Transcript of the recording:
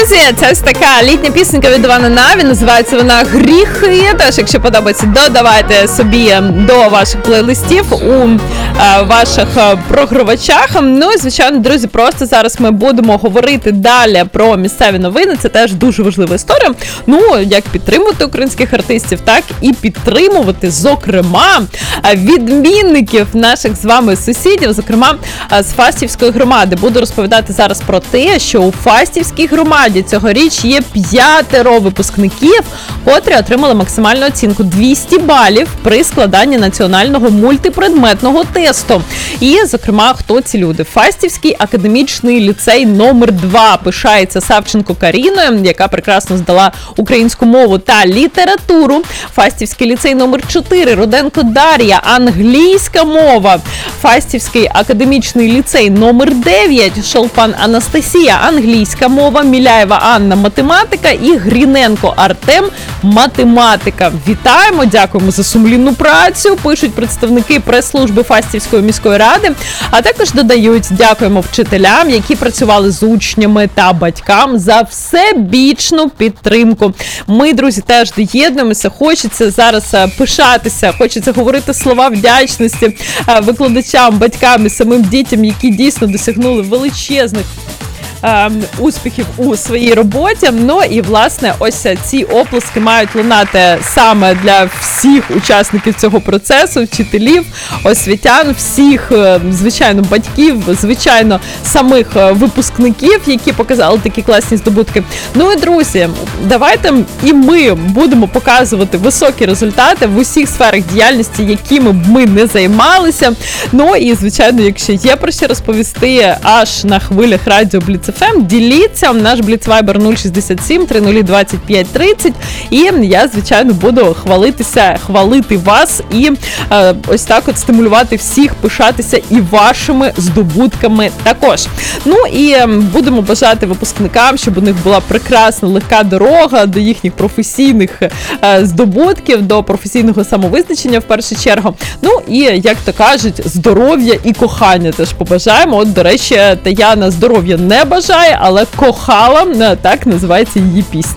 Друзі, це ось така літня пісенька від Івана Наві, називається вона «Гріхи». Тож, якщо подобається, додавайте собі до ваших плейлистів у ваших програвачах. Ну і, звичайно, друзі, просто зараз ми будемо говорити далі про місцеві новини. Це теж дуже важлива історія. Ну, як підтримувати українських артистів, так і підтримувати, зокрема, відмінників наших з вами сусідів, зокрема, з Фастівської громади. Буду розповідати зараз про те, що у Фастівській громаді цьогоріч є 5 випускників, котрі отримали максимальну оцінку 200 балів при складанні національного мультипредметного тесту. І, зокрема, хто ці люди? Фастівський академічний ліцей номер 2 пишається Савченко Каріною, яка прекрасно здала українську мову та літературу. Фастівський ліцей номер 4 Руденко Дар'я, англійська мова. Фастівський академічний ліцей номер 9 Шолпан Анастасія, англійська мова. Міляєва Анна, математика, і Гріненко Артем, математика. Вітаємо, дякуємо за сумлінну працю, пишуть представники прес-служби Фастівської міської ради, а також додають: дякуємо вчителям, які працювали з учнями та батькам за всебічну підтримку. Ми, друзі, теж доєднуємося, хочеться зараз пишатися, хочеться говорити слова вдячності викладачам, батькам і самим дітям, які дійсно досягнули величезних успіхів у своїй роботі. Ну і, власне, ось ці оплески мають лунати саме для всіх учасників цього процесу, вчителів, освітян, всіх, звичайно, батьків, звичайно, самих випускників, які показали такі класні здобутки. Ну і, друзі, давайте і ми будемо показувати високі результати в усіх сферах діяльності, якими б ми не займалися. Ну і, звичайно, якщо є про що розповісти аж на хвилях радіо Бліц ФМ, діліться. Наш Бліц-Вайбер 067 30 25 30. І я, звичайно, буду хвалити вас і ось так от стимулювати всіх, пишатися і вашими здобутками також. Ну і будемо бажати випускникам, щоб у них була прекрасна, легка дорога до їхніх професійних здобутків, до професійного самовизначення в першу чергу. Ну і, як то кажуть, здоров'я і кохання теж побажаємо. От, до речі, Таяна здоров'я не бажає, але кохала, так називається її пісня.